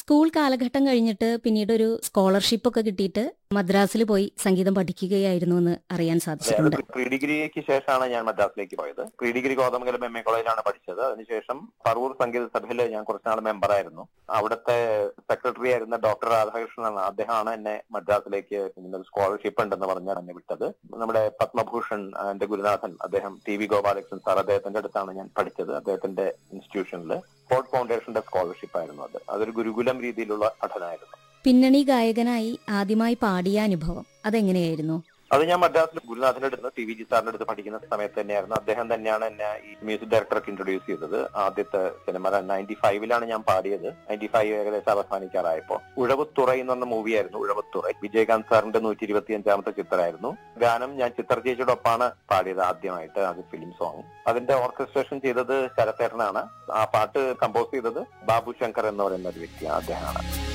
School കാലഘട്ടം കഴിഞ്ഞിട്ട് പിന്നീട് ഒരു സ്കോളർഷിപ്പ് ഒക്കെ കിട്ടിയിട്ട് മദ്രാസിൽ പോയി സംഗീതം പഠിക്കുകയായിരുന്നു എന്ന് അറിയാൻ സാധിച്ചിട്ടുണ്ട്. പ്രീ ഡിഗ്രിക്ക് ശേഷമാണ് ഞാൻ മദ്രാസിലേക്ക് പോയത്. പ്രീ ഡിഗ്രി കോതമംഗലം MA കോളേജിലാണ് പഠിച്ചത്. അതിനുശേഷം പറവൂർ സംഗീത സഭയിൽ ഞാൻ കുറച്ചുനാൾ മെമ്പറായിരുന്നു. അവിടുത്തെ സെക്രട്ടറി ആയിരുന്ന ഡോക്ടർ രാധാകൃഷ്ണനാണ്, അദ്ദേഹമാണ് എന്നെ മദ്രാസിലേക്ക് സ്കോളർഷിപ്പ് ഉണ്ടെന്ന് പറഞ്ഞാൽ എന്നെ വിട്ടത്. നമ്മുടെ പത്മഭൂഷൺ എന്റെ ഗുരുനാഥൻ അദ്ദേഹം TV ഗോപാലകൃഷ്ണൻ സാർ, അദ്ദേഹത്തിന്റെ അടുത്താണ് ഞാൻ പഠിച്ചത്. അദ്ദേഹത്തിന്റെ ഇൻസ്റ്റിറ്റ്യൂഷനിൽ ഫോർഡ് ഫൗണ്ടേഷന്റെ സ്കോളർഷിപ്പ് ആയിരുന്നു അത്. അതൊരു ഗുരുകുലം രീതിയിലുള്ള പഠനമായിരുന്നു. പിന്നണി ഗായകനായി ആദ്യമായി പാടിയ അനുഭവം അതെങ്ങനെയായിരുന്നു? അത് ഞാൻ മദ്രാസിൽ ഗുരുനാഥന്റെ അടുത്ത് TVG സാറിന്റെ അടുത്ത് പഠിക്കുന്ന സമയത്ത് തന്നെയായിരുന്നു. അദ്ദേഹം തന്നെയാണ് എന്നെ ഈ മ്യൂസിക് ഡയറക്ടർക്ക് ഇൻട്രൊഡ്യൂസ് ചെയ്തത്. ആദ്യത്തെ സിനിമ 95 ഞാൻ പാടിയത്. 95 ഏകദേശം അവസാനിക്കാറായപ്പോ ഉഴവുത്തുറൈ എന്ന് പറഞ്ഞ മൂവിയായിരുന്നു. ഉഴവുത്തുറൈ വിജയകാന്ത് സാറിന്റെ 125ാമത്തെ ചിത്രമായിരുന്നു. ഗാനം ഞാൻ ചിത്ര ചേച്ചിയുടെ ഒപ്പാണ് പാടിയത് ആദ്യമായിട്ട്, അത് ഫിലിം സോങ്. അതിന്റെ ഓർക്കസ്ട്രേഷൻ ചെയ്തത് ശരത്തേട്ടനാണ്. ആ പാട്ട് കമ്പോസ് ചെയ്തത് ബാബു ശങ്കർ എന്ന് പറയുന്ന ഒരു വ്യക്തിയാണ്, അദ്ദേഹമാണ്.